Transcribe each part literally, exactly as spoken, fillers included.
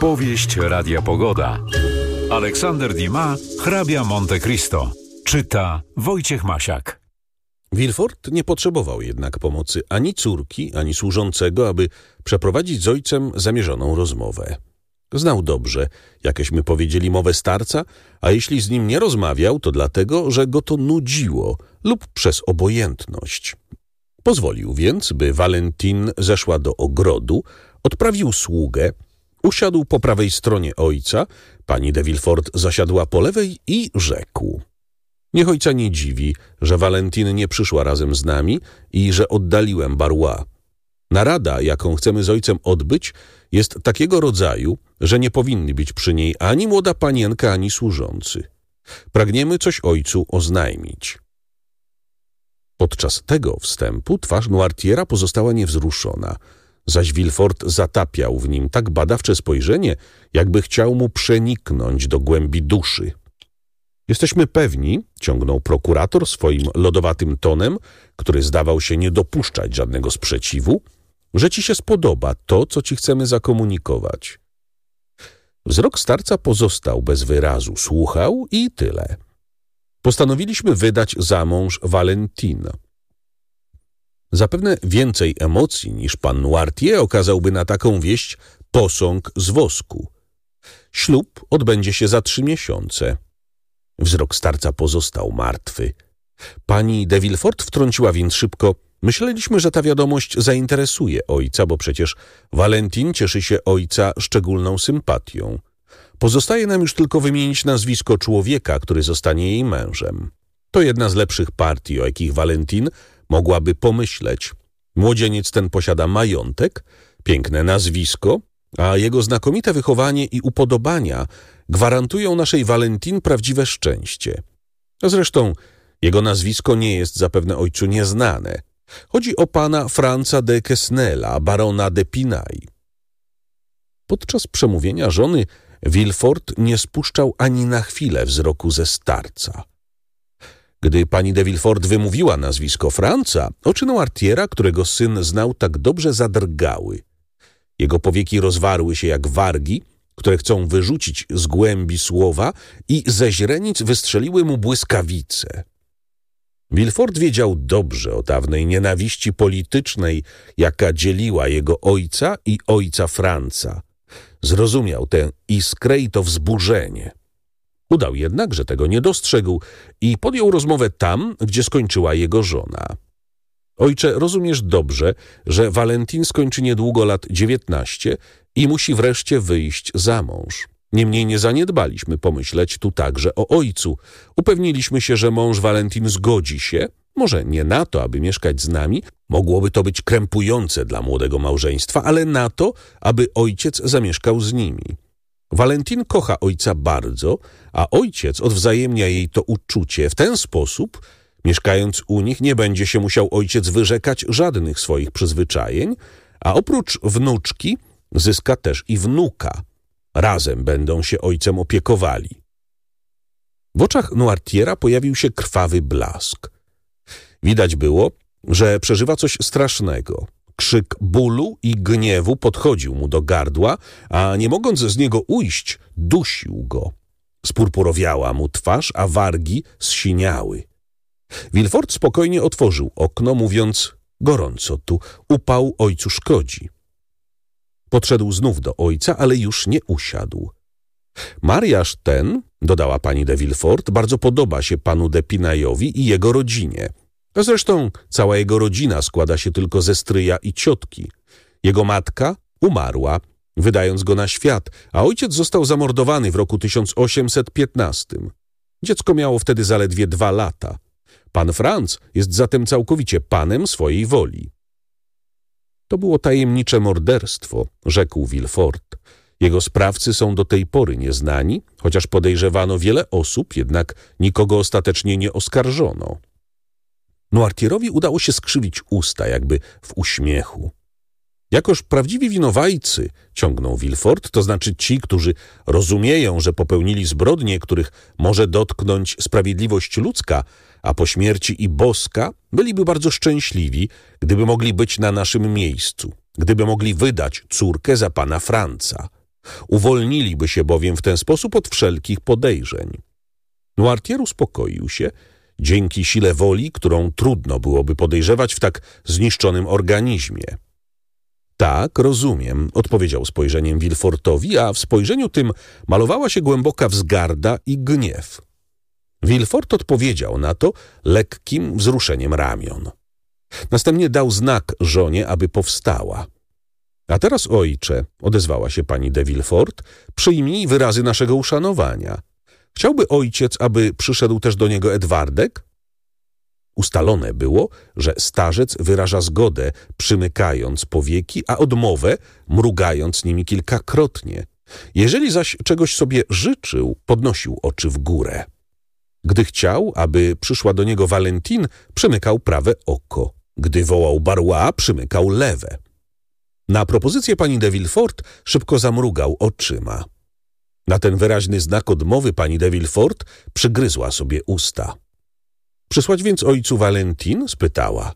Powieść Radia Pogoda. Aleksander Dumas, hrabia Monte Cristo. Czyta Wojciech Masiak. Villefort nie potrzebował jednak pomocy ani córki, ani służącego, aby przeprowadzić z ojcem zamierzoną rozmowę. Znał dobrze, jakeśmy powiedzieli, mowę starca, a jeśli z nim nie rozmawiał, to dlatego, że go to nudziło lub przez obojętność. Pozwolił więc, by Valentine zeszła do ogrodu, odprawił sługę, usiadł po prawej stronie ojca, pani de Villefort zasiadła po lewej i rzekł: niech ojca nie dziwi, że Valentine nie przyszła razem z nami i że oddaliłem Barrois. Narada, jaką chcemy z ojcem odbyć, jest takiego rodzaju, że nie powinny być przy niej ani młoda panienka, ani służący. Pragniemy coś ojcu oznajmić. Podczas tego wstępu twarz Noirtiera pozostała niewzruszona, zaś Villefort zatapiał w nim tak badawcze spojrzenie, jakby chciał mu przeniknąć do głębi duszy. Jesteśmy pewni, ciągnął prokurator swoim lodowatym tonem, który zdawał się nie dopuszczać żadnego sprzeciwu, że ci się spodoba to, co ci chcemy zakomunikować. Wzrok starca pozostał bez wyrazu, słuchał i tyle. Postanowiliśmy wydać za mąż Valentine. Zapewne więcej emocji niż pan Noirtier okazałby na taką wieść posąg z wosku. Ślub odbędzie się za trzy miesiące. Wzrok starca pozostał martwy. Pani de Villefort wtrąciła więc szybko: myśleliśmy, że ta wiadomość zainteresuje ojca, bo przecież Valentine cieszy się ojca szczególną sympatią. Pozostaje nam już tylko wymienić nazwisko człowieka, który zostanie jej mężem. To jedna z lepszych partii, o jakich Valentine mogłaby pomyśleć. Młodzieniec ten posiada majątek, piękne nazwisko, a jego znakomite wychowanie i upodobania gwarantują naszej Valentine prawdziwe szczęście. Zresztą jego nazwisko nie jest zapewne ojcu nieznane. Chodzi o pana Franza de Quesnela, barona de Pinay. Podczas przemówienia żony Villefort nie spuszczał ani na chwilę wzroku ze starca. Gdy pani de Villefort wymówiła nazwisko Franza, oczy Noirtiera, którego syn znał tak dobrze, zadrgały. Jego powieki rozwarły się jak wargi, które chcą wyrzucić z głębi słowa, i ze źrenic wystrzeliły mu błyskawice. Villefort wiedział dobrze o dawnej nienawiści politycznej, jaka dzieliła jego ojca i ojca Franza. Zrozumiał tę iskrę i to wzburzenie. Udał jednak, że tego nie dostrzegł i podjął rozmowę tam, gdzie skończyła jego żona. Ojcze, rozumiesz dobrze, że Valentine skończy niedługo lat dziewiętnaście i musi wreszcie wyjść za mąż. Niemniej nie zaniedbaliśmy pomyśleć tu także o ojcu. Upewniliśmy się, że mąż Valentine zgodzi się, może nie na to, aby mieszkać z nami, mogłoby to być krępujące dla młodego małżeństwa, ale na to, aby ojciec zamieszkał z nimi. Valentine kocha ojca bardzo, a ojciec odwzajemnia jej to uczucie. W ten sposób, mieszkając u nich, nie będzie się musiał ojciec wyrzekać żadnych swoich przyzwyczajeń, a oprócz wnuczki zyska też i wnuka. Razem będą się ojcem opiekowali. W oczach Noirtiera pojawił się krwawy blask. Widać było, że przeżywa coś strasznego. Krzyk bólu i gniewu podchodził mu do gardła, a nie mogąc z niego ujść, dusił go. Spurpurowiała mu twarz, a wargi zsiniały. Villefort spokojnie otworzył okno, mówiąc: gorąco tu, upał ojcu szkodzi. Podszedł znów do ojca, ale już nie usiadł. Mariaż ten, dodała pani de Villefort, bardzo podoba się panu de Pinayowi i jego rodzinie. Zresztą cała jego rodzina składa się tylko ze stryja i ciotki. Jego matka umarła, wydając go na świat, a ojciec został zamordowany w roku tysiąc osiemset piętnastym. Dziecko miało wtedy zaledwie dwa lata. Pan Franz jest zatem całkowicie panem swojej woli. To było tajemnicze morderstwo, rzekł Villefort. Jego sprawcy są do tej pory nieznani, chociaż podejrzewano wiele osób, jednak nikogo ostatecznie nie oskarżono. Noirtierowi udało się skrzywić usta, jakby w uśmiechu. Jakoż prawdziwi winowajcy, ciągnął Villefort, to znaczy ci, którzy rozumieją, że popełnili zbrodnie, których może dotknąć sprawiedliwość ludzka, a po śmierci i boska, byliby bardzo szczęśliwi, gdyby mogli być na naszym miejscu, gdyby mogli wydać córkę za pana Franza. Uwolniliby się bowiem w ten sposób od wszelkich podejrzeń. Noirtier uspokoił się dzięki sile woli, którą trudno byłoby podejrzewać w tak zniszczonym organizmie. Tak, rozumiem, odpowiedział spojrzeniem Villefortowi, a w spojrzeniu tym malowała się głęboka wzgarda i gniew. Villefort odpowiedział na to lekkim wzruszeniem ramion. Następnie dał znak żonie, aby powstała. A teraz, ojcze, odezwała się pani de Villefort, przyjmij wyrazy naszego uszanowania. Chciałby ojciec, aby przyszedł też do niego Edwardek? Ustalone było, że starzec wyraża zgodę, przymykając powieki, a odmowę, mrugając nimi kilkakrotnie. Jeżeli zaś czegoś sobie życzył, podnosił oczy w górę. Gdy chciał, aby przyszła do niego Valentine, przymykał prawe oko. Gdy wołał Barrois, przymykał lewe. Na propozycję pani de Villefort szybko zamrugał oczyma. Na ten wyraźny znak odmowy pani de Villefort przygryzła sobie usta. Przysłać więc ojcu Valentine? Spytała.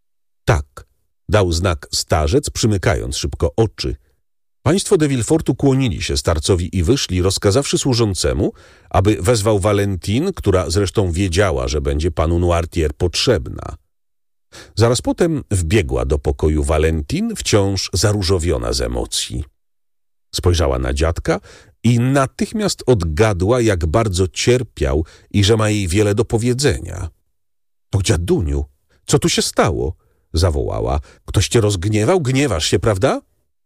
Tak, dał znak starzec, przymykając szybko oczy. Państwo de Villefort ukłonili się starcowi i wyszli, rozkazawszy służącemu, aby wezwał Valentine, która zresztą wiedziała, że będzie panu Noirtier potrzebna. Zaraz potem wbiegła do pokoju Valentine, wciąż zaróżowiona z emocji. Spojrzała na dziadka i natychmiast odgadła, jak bardzo cierpiał i że ma jej wiele do powiedzenia. — To dziaduniu, co tu się stało? — zawołała. — Ktoś cię rozgniewał? Gniewasz się, prawda?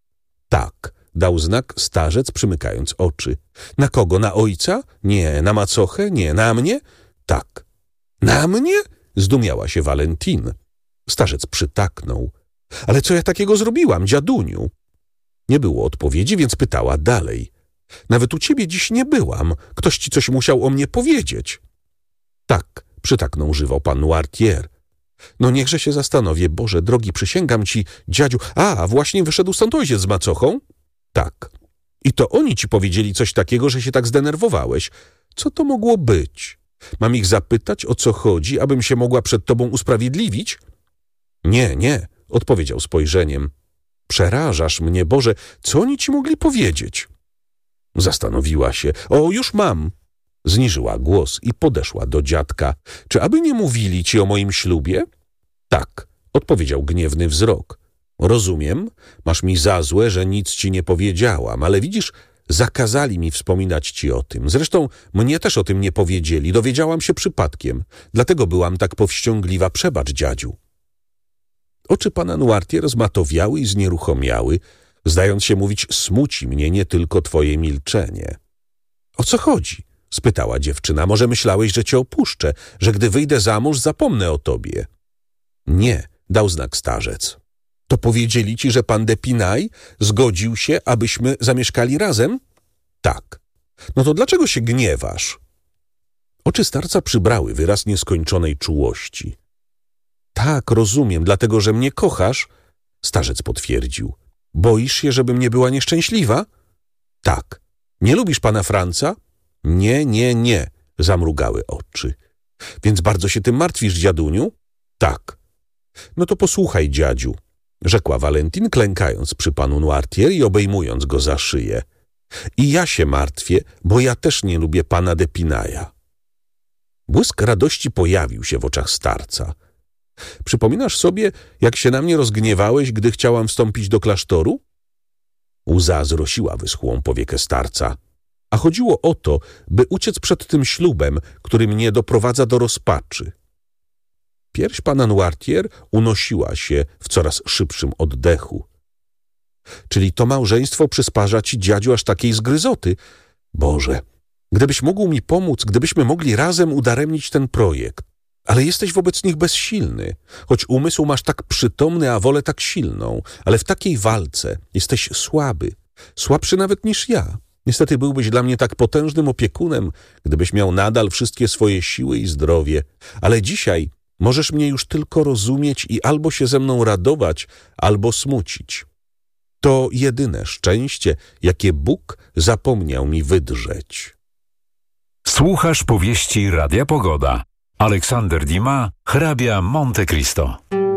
— Tak — dał znak starzec, przymykając oczy. — Na kogo? Na ojca? Nie. Na macochę? Nie. Na mnie? Tak. — Na mnie? — zdumiała się Valentine. Starzec przytaknął. — Ale co ja takiego zrobiłam, dziaduniu? Nie było odpowiedzi, więc pytała dalej. — Nawet u ciebie dziś nie byłam. Ktoś ci coś musiał o mnie powiedzieć. — Tak — przytaknął żywo pan Noirtier. — No niechże się zastanowię. Boże drogi, przysięgam ci, dziadziu... A, właśnie wyszedł stąd ojciec z macochą? — Tak. — I to oni ci powiedzieli coś takiego, że się tak zdenerwowałeś. Co to mogło być? Mam ich zapytać, o co chodzi, abym się mogła przed tobą usprawiedliwić? — Nie, nie — odpowiedział spojrzeniem. — Przerażasz mnie, Boże, co oni ci mogli powiedzieć? Zastanowiła się. — O, już mam! Zniżyła głos i podeszła do dziadka. — Czy aby nie mówili ci o moim ślubie? — Tak — odpowiedział gniewny wzrok. — Rozumiem, masz mi za złe, że nic ci nie powiedziałam, ale widzisz, zakazali mi wspominać ci o tym. Zresztą mnie też o tym nie powiedzieli, dowiedziałam się przypadkiem. Dlatego byłam tak powściągliwa. Przebacz, dziadziu. Oczy pana Noirtier zmatowiały i znieruchomiały, zdając się mówić, smuci mnie nie tylko twoje milczenie. — O co chodzi? — spytała dziewczyna. — Może myślałeś, że cię opuszczę, że gdy wyjdę za mąż, zapomnę o tobie? — Nie — dał znak starzec. — To powiedzieli ci, że pan d'Épinay zgodził się, abyśmy zamieszkali razem? — Tak. — No to dlaczego się gniewasz? Oczy starca przybrały wyraz nieskończonej czułości. — Tak, rozumiem, dlatego, że mnie kochasz? Starzec potwierdził. — Boisz się, żebym nie była nieszczęśliwa? — Tak. — Nie lubisz pana Franca? — Nie, nie, nie — zamrugały oczy. — Więc bardzo się tym martwisz, dziaduniu? — Tak. — No to posłuchaj, dziadziu — rzekła Valentine, klękając przy panu Noirtier i obejmując go za szyję. — I ja się martwię, bo ja też nie lubię pana d'Épinaya. Błysk radości pojawił się w oczach starca. — Przypominasz sobie, jak się na mnie rozgniewałeś, gdy chciałam wstąpić do klasztoru? Łza zrosiła wyschłą powiekę starca. A chodziło o to, by uciec przed tym ślubem, który mnie doprowadza do rozpaczy. Pierś pana Noirtier unosiła się w coraz szybszym oddechu. — Czyli to małżeństwo przysparza ci, dziadziu, aż takiej zgryzoty? Boże, gdybyś mógł mi pomóc, gdybyśmy mogli razem udaremnić ten projekt. Ale jesteś wobec nich bezsilny, choć umysł masz tak przytomny, a wolę tak silną. Ale w takiej walce jesteś słaby, słabszy nawet niż ja. Niestety byłbyś dla mnie tak potężnym opiekunem, gdybyś miał nadal wszystkie swoje siły i zdrowie. Ale dzisiaj możesz mnie już tylko rozumieć i albo się ze mną radować, albo smucić. To jedyne szczęście, jakie Bóg zapomniał mi wydrzeć. Słuchasz powieści Radia Pogoda. Aleksander Dumas, hrabia Monte Cristo.